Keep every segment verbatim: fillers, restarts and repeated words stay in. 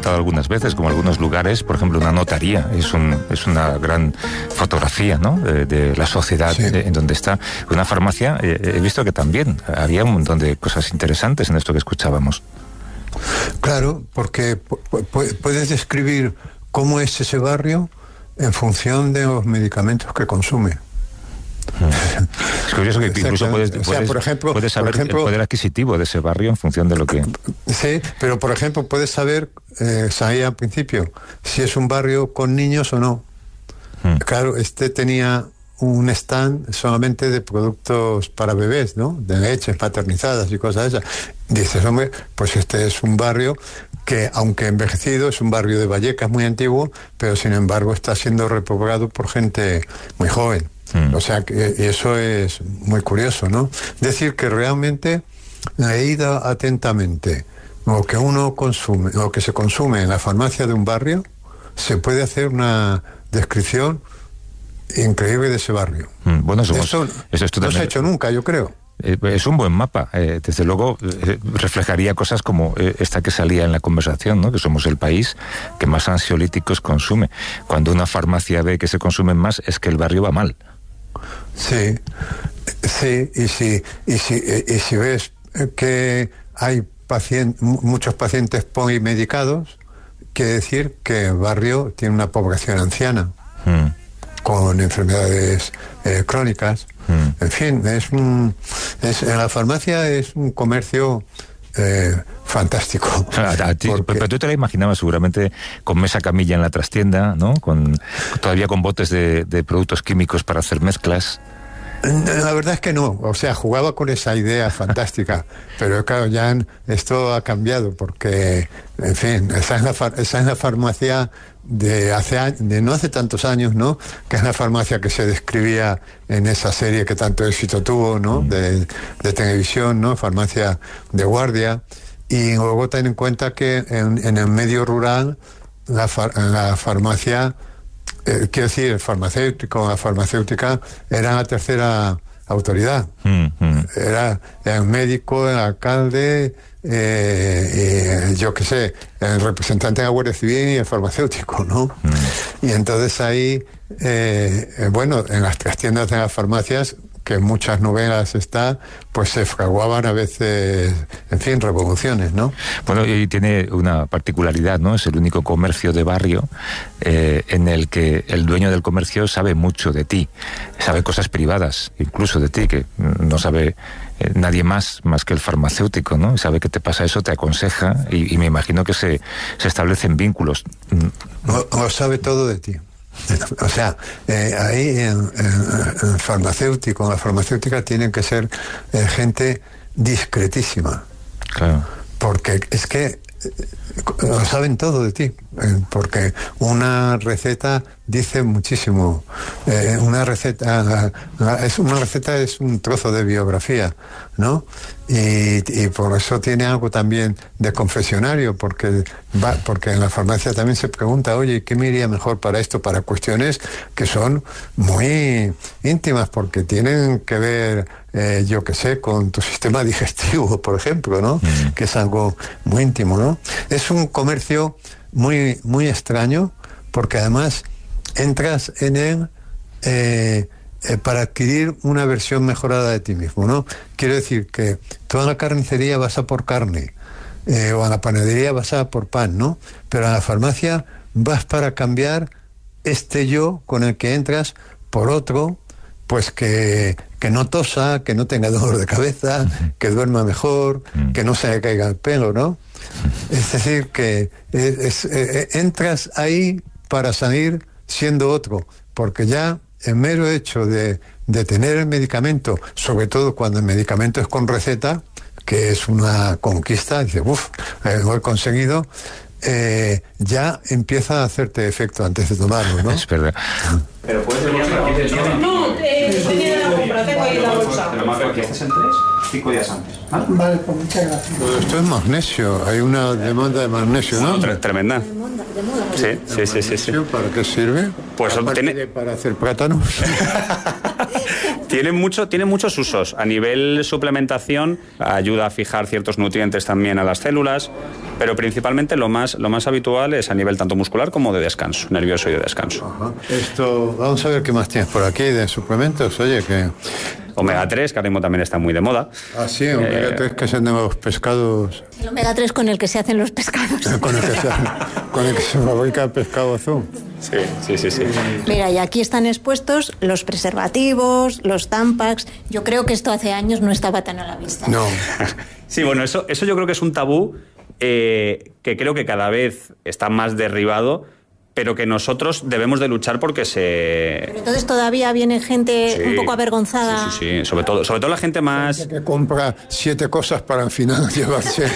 contado algunas veces, como algunos lugares, por ejemplo, una notaría, es, un, es una gran fotografía, ¿no?, de, de la sociedad, sí, de, en donde está. Una farmacia, eh, he visto que también había un montón de cosas interesantes en esto que escuchábamos. Claro, porque puedes describir cómo es ese barrio en función de los medicamentos que consume. Es curioso que incluso puedes, puedes, o sea, por ejemplo, puedes saber por ejemplo, el poder adquisitivo de ese barrio en función de lo que... Sí, pero por ejemplo puedes saber, eh, sabía al principio, si es un barrio con niños o no. Hmm. Claro, este tenía un stand solamente de productos para bebés, ¿no? De leches maternizadas y cosas de esas. Dices, hombre, pues este es un barrio que, aunque envejecido, es un barrio de Vallecas muy antiguo, pero sin embargo está siendo repoblado por gente muy joven. Mm. O sea, que eso es muy curioso, ¿no? Decir que realmente, leída atentamente, lo que uno consume, lo que se consume en la farmacia de un barrio, se puede hacer una descripción increíble de ese barrio. Mm, bueno, eso, eso, eso es no se ha hecho nunca, yo creo. Eh, es un buen mapa. Eh, desde luego eh, reflejaría cosas como eh, esta que salía en la conversación, ¿no?, que somos el país que más ansiolíticos consume. Cuando una farmacia ve que se consumen más, es que el barrio va mal. Sí, sí, y si, y si, y si ves que hay pacient, muchos pacientes polimedicados, quiere decir que el barrio tiene una población anciana. Hmm. Con enfermedades eh, crónicas. Mm. En fin, es un, es, en la farmacia es un comercio eh, fantástico. A, a ti, porque... Pero tú te la imaginabas seguramente con mesa camilla en la trastienda, ¿no? Con, todavía con botes de, de productos químicos para hacer mezclas. La verdad es que no, o sea, jugaba con esa idea fantástica, pero claro, ya esto ha cambiado porque, en fin, esa es la, far, esa es la farmacia de hace de no hace tantos años, ¿no?, que es la farmacia que se describía en esa serie que tanto éxito tuvo, ¿no?, de, de televisión, ¿no?, farmacia de guardia. Y luego ten en cuenta que en, en el medio rural la, far, la farmacia, eh, quiero decir, el farmacéutico, la farmacéutica era la tercera autoridad. Mm, mm. Era el médico, el alcalde, eh, eh, yo qué sé, el representante de la Guardia Civil y el farmacéutico, ¿no? Mm. Y entonces ahí, eh, eh, bueno, en las trastiendas de las farmacias, que en muchas novelas está, pues se fraguaban a veces, en fin, revoluciones, ¿no? Bueno, y tiene una particularidad, ¿no? Es el único comercio de barrio eh, en el que el dueño del comercio sabe mucho de ti, sabe cosas privadas, incluso de ti, que no sabe eh, nadie más, más que el farmacéutico, ¿no? Sabe que te pasa eso, te aconseja, y, y me imagino que se, se establecen vínculos. O, o sabe todo de ti. O sea, eh, ahí en, en, en farmacéutico, en la farmacéutica tienen que ser eh, gente discretísima. Claro. Porque es que eh, lo saben todo de ti. Eh, porque una receta dice muchísimo. Eh, una receta es una receta es un trozo de biografía, ¿no? Y, y por eso tiene algo también de confesionario, porque va, porque en la farmacia también se pregunta, oye, ¿qué me iría mejor para esto? Para cuestiones que son muy íntimas, porque tienen que ver, eh, yo qué sé, con tu sistema digestivo, por ejemplo, ¿no? Mm. Que es algo muy íntimo, ¿no? Es un comercio muy, muy extraño, porque además entras en él eh, eh, para adquirir una versión mejorada de ti mismo, ¿no? Quiero decir que tú a la carnicería vas a por carne, eh, o a la panadería vas a por pan, ¿no? Pero a la farmacia vas para cambiar este yo con el que entras por otro, pues que, que no tosa, que no tenga dolor de cabeza, que duerma mejor, que no se le caiga el pelo, ¿no? Es decir, que es, es, eh, entras ahí para salir siendo otro, porque ya el mero hecho de, de tener el medicamento, sobre todo cuando el medicamento es con receta, que es una conquista, dice, uff, eh, lo he conseguido, eh, ya empieza a hacerte efecto antes de tomarlo, ¿no? Es verdad. Pero puedes venir aquí del día. No, eh, tenía la compra, tengo ahí la bolsa. Te lo marco aquí, estás en tres, cinco días antes. ¿Vale? Vale, pues muchas gracias. Pues esto es magnesio, hay una demanda de magnesio, ¿no? Tremenda. Sí, sí, sí, sí, sí. ¿Para qué sirve? Pues Aparte tiene... de para hacer plátanos. Tiene, mucho, tiene muchos usos. A nivel suplementación, ayuda a fijar ciertos nutrientes también a las células, pero principalmente lo más, lo más habitual es a nivel tanto muscular como de descanso, nervioso y de descanso. Ajá. Esto, vamos a ver qué más tienes por aquí de suplementos. Oye, que... omega tres, que ahora mismo también está muy de moda. Ah, sí, omega tres, eh, que son de los pescados. El omega tres con el que se hacen los pescados. con, el que se, con el que se fabrica el pescado azul. Sí, sí, sí, sí. Mira, y aquí están expuestos los preservativos, los Tampax. Yo creo que esto hace años no estaba tan a la vista. No. Sí, bueno, eso, eso yo creo que es un tabú eh, que creo que cada vez está más derribado, pero que nosotros debemos de luchar porque se... Pero entonces todavía viene gente Sí, un poco avergonzada. Sí, sí, sí. Sobre todo, sobre todo la gente más... Que compra siete cosas para al final llevarse.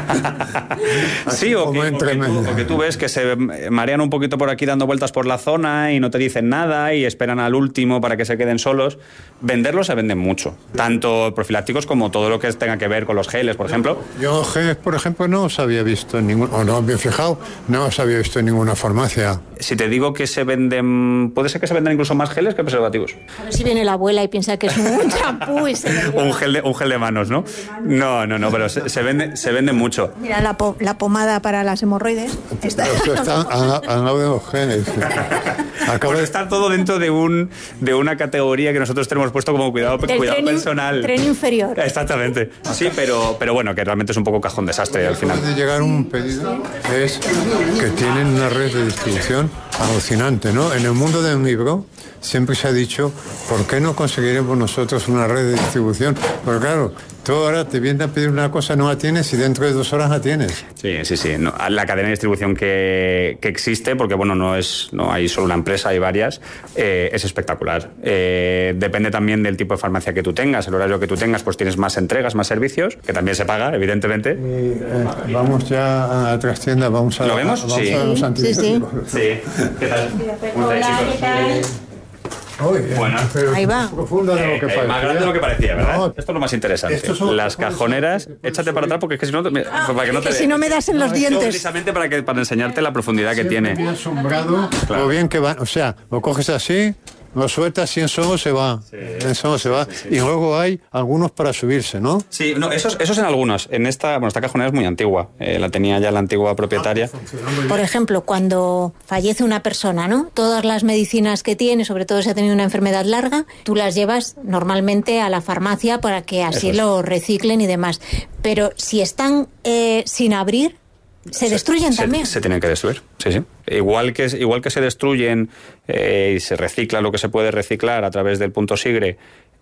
Sí, o que, o, que tú, o que tú ves que se marean un poquito por aquí dando vueltas por la zona y no te dicen nada y esperan al último para que se queden solos. Venderlos se venden mucho, tanto profilácticos como todo lo que tenga que ver con los geles, por ejemplo. Yo geles, por ejemplo, no os había visto en ningún... o no os había fijado, no os había visto en ninguna farmacia. Si te digo que se venden... puede ser que se vendan incluso más geles que preservativos. A ver si viene la abuela y piensa que es un champú y se lo lleva. un, gel de, un gel de manos, ¿no? No, no, no, pero se, se, vende, se vende mucho. Mira, la, po la pomada para las hemorroides. Está, Pero están al lado de los geles. Acaba Bueno, de... está todo dentro de un de una categoría que nosotros tenemos puesto como cuidado, Del cuidado tren, personal. Tren inferior. Exactamente. Sí, pero, pero bueno, que realmente es un poco cajón desastre al final. Acaba de llegar un pedido, es que tienen una red de distribución alucinante, ¿no? En el mundo del libro siempre se ha dicho, ¿por qué no conseguiremos nosotros una red de distribución? Porque claro, tú ahora te vienes a pedir una cosa, no la tienes y dentro de dos horas la tienes. Sí, sí, sí. No, la cadena de distribución que, que existe, porque bueno, no es no hay solo una empresa, hay varias, eh, es espectacular. Eh, depende también del tipo de farmacia que tú tengas, el horario que tú tengas, pues tienes más entregas, más servicios, que también se paga, evidentemente. Y, eh, vamos ya a la trastienda, vamos a... ¿Lo vemos? a, vamos Sí. a los antibióticos. Sí. ¿Qué tal? ¿Cómo estáis, chicos? Oye, Bueno. pero Ahí va. más profunda de lo que Eh, eh, parecía. más grande de lo que parecía, ¿verdad? No, Esto es lo más interesante. estos son- Las cajoneras, échate para atrás porque es que si no, te- para que no te Que si no me das en los No, dientes. precisamente para que para enseñarte la profundidad que Siempre tiene. bien asombrado, lo bien que va, o sea, lo coges así, lo sueltas y en solo se va, en solo se va, y luego hay algunos para subirse, ¿no? Sí, no, esos, esos en algunos. En esta, bueno, esta cajonera es muy antigua. Eh, la tenía ya la antigua propietaria. Por ejemplo, cuando fallece una persona, ¿no? Todas las medicinas que tiene, sobre todo si ha tenido una enfermedad larga, tú las llevas normalmente a la farmacia para que así Eso es. lo reciclen y demás. Pero si están eh, sin abrir, se, destruyen se, también. Se tienen que destruir, sí, sí. Igual que, igual que se destruyen eh, y se recicla lo que se puede reciclar a través del punto SIGRE,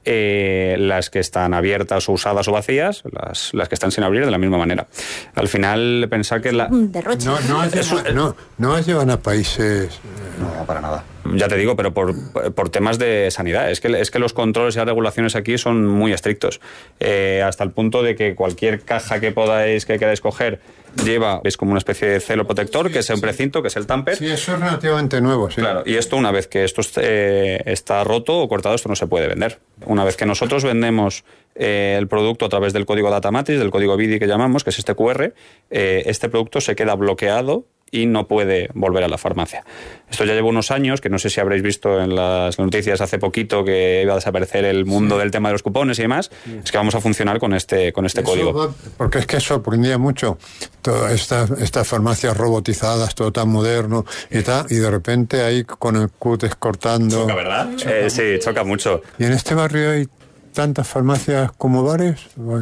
eh, las que están abiertas o usadas o vacías, las, las que están sin abrir de la misma manera. Al final, pensar que la... Un derroche. No, no, las llevan, no, no las llevan a países... No, para nada. Ya te digo, pero por, por temas de sanidad. Es que, es que los controles y las regulaciones aquí son muy estrictos. Eh, hasta el punto de que cualquier caja que podáis, que queráis coger, lleva, es como una especie de celo protector, que es un precinto, que es el tamper. Sí, eso es relativamente nuevo, sí. Claro, y esto una vez que esto eh, está roto o cortado, esto no se puede vender. Una vez que nosotros vendemos eh, el producto a través del código Data Matrix, del código B I D I que llamamos, que es este Q R, eh, este producto se queda bloqueado y no puede volver a la farmacia. Esto ya lleva unos años, que no sé si habréis visto en las noticias hace poquito que iba a desaparecer el mundo sí. del tema de los cupones y demás, sí. Es que vamos a funcionar con este, con este Eso código. Va, porque es que sorprendía mucho todas estas esta farmacias robotizadas, todo tan moderno y tal, y de repente ahí con el cutis cortando. Choca, ¿verdad? Choca. Eh, sí, choca mucho. ¿Y en este barrio hay tantas farmacias como bares?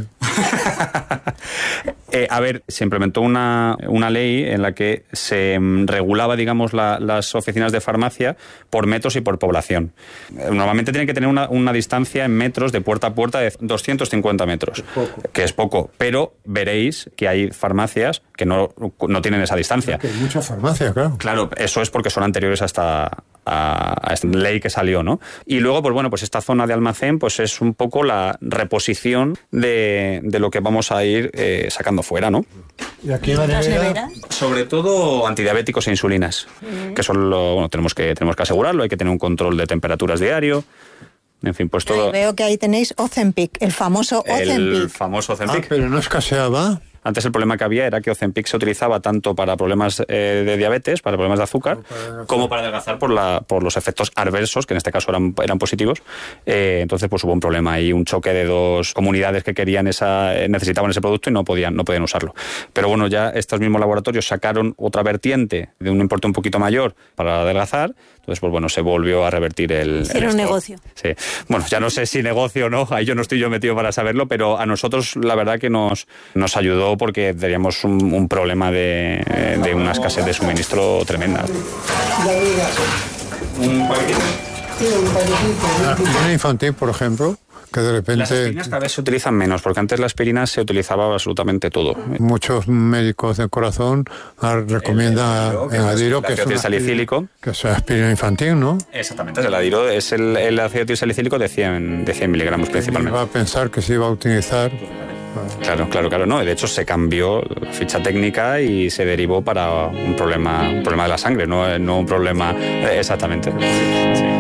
eh, a ver, se implementó una, una ley en la que se regulaba, digamos, la, las oficinas de farmacia por metros y por población. Normalmente tienen que tener una, una distancia en metros de puerta a puerta de doscientos cincuenta metros, es que es poco, pero veréis que hay farmacias que no, no tienen esa distancia. Hay muchas farmacias, claro. Claro, eso es porque son anteriores a esta, a, a esta ley que salió, ¿no? Y luego, pues bueno, pues esta zona de almacén pues es un poco la reposición de, de lo que vamos a ir eh, sacando fuera, ¿no? ¿Y aquí en la nevera? Sobre todo antidiabéticos e insulinas, mm. que son lo, bueno, tenemos que, tenemos que asegurarlo, hay que tener un control de temperaturas diario. En fin, pues todo... Ay, veo que ahí tenéis Ozempic, el famoso Ozempic. El famoso Ozempic. Ah, pero no escaseaba. Antes el problema que había era que Ozempic se utilizaba tanto para problemas eh, de diabetes, para problemas de azúcar, como para adelgazar por, la, por los efectos adversos, que en este caso eran, eran positivos. Eh, entonces pues hubo un problema ahí, un choque de dos comunidades que querían esa, necesitaban ese producto y no podían, no podían usarlo. Pero bueno, ya estos mismos laboratorios sacaron otra vertiente de un importe un poquito mayor para adelgazar. Entonces, pues bueno, se volvió a revertir el... Hicieron un negocio. Sí. Bueno, ya no sé si negocio o no, ahí yo no estoy yo metido para saberlo, pero a nosotros la verdad que nos, nos ayudó porque teníamos un, un problema de, de una escasez de suministro tremenda. Un aspirina infantil, por ejemplo, que de repente... Las aspirinas cada vez se utilizan menos, porque antes la aspirina se utilizaba absolutamente todo. Muchos médicos del corazón recomiendan el Adiro, que, que es una salicílico. Que es aspirina infantil, ¿no? Exactamente, el Adiro es el, el ácido salicílico de cien, de cien miligramos principalmente. Iba a pensar que se iba a utilizar... Claro, claro, claro, no. De hecho, se cambió la ficha técnica y se derivó para un problema, un problema de la sangre, no, no un problema exactamente. Sí.